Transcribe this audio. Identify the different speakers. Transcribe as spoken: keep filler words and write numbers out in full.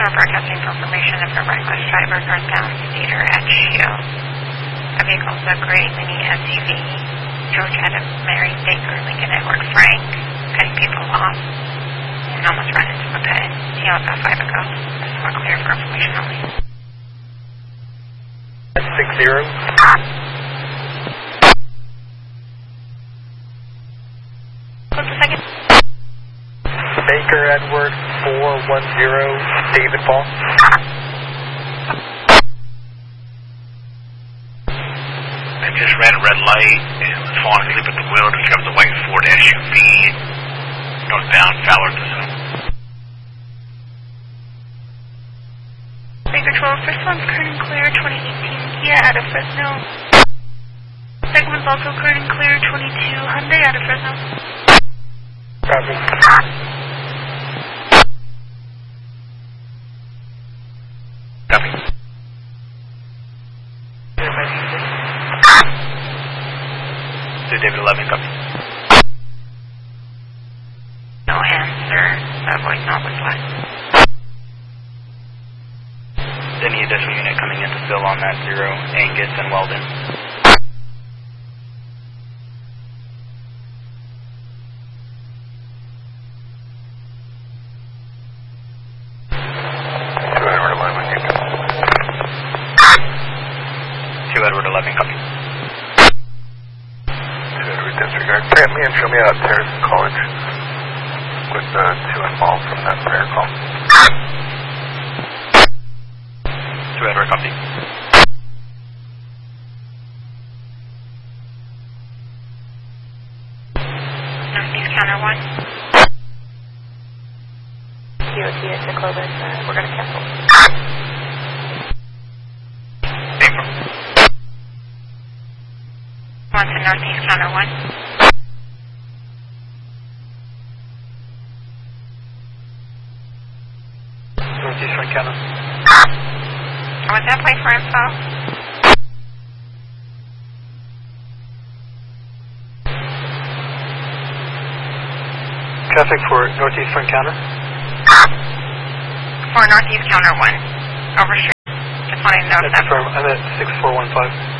Speaker 1: We're broadcasting for information of a reckless driver northbound Cedar at Shield. A vehicle is a gray mini S U V. George Adam, Mary Baker, Lincoln Edward Frank, cutting people off and almost ran into a pit. He was about five ago. This is all clear for information only.
Speaker 2: six zero.
Speaker 1: What's the second?
Speaker 2: Baker Edward four one zero, David Paul.
Speaker 3: I just ran a red light and was falling asleep at the wheel to pick up the white Ford S U V northbound Fowler Pursuit.
Speaker 1: Baker twelve, first one's cleared and clear, twenty eighteen Kia out of Fresno. Second one's also cleared and clear, twenty-two Hyundai out of Fresno.
Speaker 2: Copy.
Speaker 3: Copy. To David eleven, copy.
Speaker 1: No answer. That voicemail was left.
Speaker 4: Any additional unit coming in to fill on that zero, Angus and Weldon. two Edward eleven, copy.
Speaker 2: two Edward disregard. Grant me and show me out Terrace College with the two involved from that prayer call.
Speaker 4: two Edward, copy.
Speaker 1: Northeast counter one. D O T at the Clovis. Uh, we're going to cancel.
Speaker 3: April.
Speaker 1: One to Northeast counter one.
Speaker 2: Northeast Front Counter.
Speaker 1: What's that play for info?
Speaker 2: Traffic for Northeast Front Counter.
Speaker 1: For Northeast counter one. Over street. Just wanted to know if
Speaker 2: That's
Speaker 1: that...
Speaker 2: from, I'm at six four one five.